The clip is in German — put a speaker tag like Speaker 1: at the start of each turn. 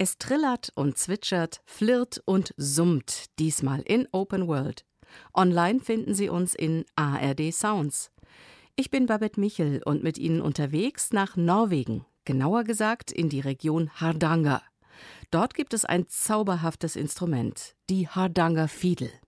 Speaker 1: Es trillert und zwitschert, flirrt und summt, diesmal in Open World. Online finden Sie uns in ARD Sounds. Ich bin Babette Michel und mit Ihnen unterwegs nach Norwegen, genauer gesagt in die Region Hardanger. Dort gibt es ein zauberhaftes Instrument, die Hardangerfidel.